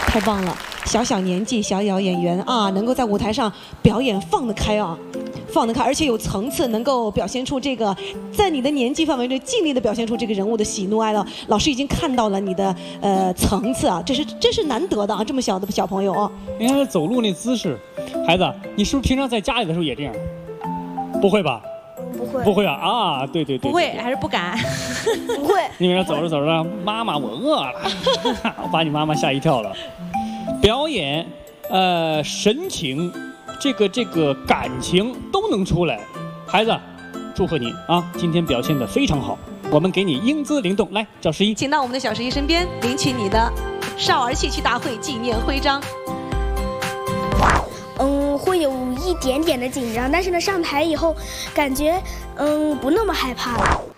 太棒了！小小年纪，小小演员啊，能够在舞台上表演放得开啊，放得开，而且有层次，能够表现出这个，在你的年纪范围内尽力的表现出这个人物的喜怒哀乐。老师已经看到了你的层次啊，这是难得的啊，这么小的小朋友啊。 你看他走路那姿势，孩子，你是不是平常在家里的时候也这样？不会吧？ 不会， 不会啊啊！对对对， 不会还是不敢？ 不会。 你们走着走着，妈妈我饿了，我把你妈妈吓一跳了。表演，神情，这个感情都能出来。孩子，祝贺你啊！今天表现得非常好，我们给你英姿灵动。来，赵十一， 请到我们的小十一身边，领取你的少儿戏曲大会纪念徽章。 会有一点点的紧张，但是呢，上台以后感觉不那么害怕了。